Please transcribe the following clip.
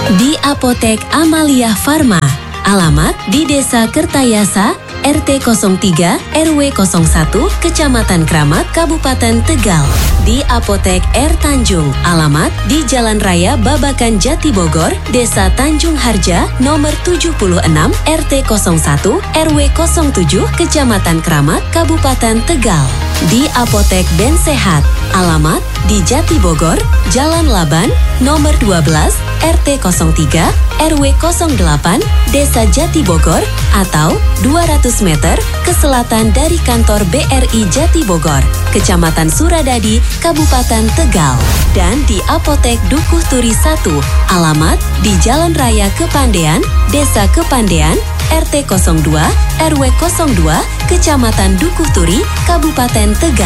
Di Apotek Amalia Farma. Alamat di Desa Kertayasa, RT 03, RW 01, Kecamatan Kramat, Kabupaten Tegal. Di Apotek R Tanjung. Alamat di Jalan Raya Babakan Jati Bogor, Desa Tanjung Harja, nomor 76, RT 01, RW 07, Kecamatan Kramat, Kabupaten Tegal. Di Apotek Ben Sehat. Alamat di Jati Bogor, Jalan Laban, nomor 12, RT 03, RW 08, Desa Jati Bogor, atau 200 meter ke selatan dari kantor BRI Jati Bogor, Kecamatan Suradadi, Kabupaten Tegal. Dan di Apotek Dukuh Turi 1, alamat di Jalan Raya Kepandean, Desa Kepandean, RT 02, RW 02, Kecamatan Dukuh Turi, Kabupaten Tegal.